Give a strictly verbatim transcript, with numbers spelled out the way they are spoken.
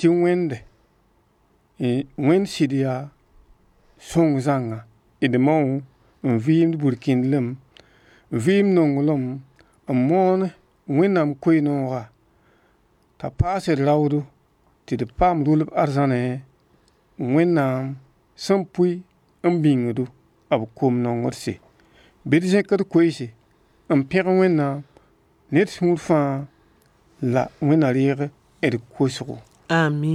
tɩ wẽnde wẽnd sɩd yaa sõng zãnga d mao n vɩɩmd burkĩndlem n vɩɩm nonglem n moon wẽnnaam koe-nooga t'a paasd raoodo tɩ d paam rʋlb arzãne wẽnnaam sẽn pʋɩ n bĩngdu b kom-nongdse. Bɩ d zẽkd koeese n pẽg wẽnnaam ned sũur fãa la wẽnna reeg d kosgo. Amin.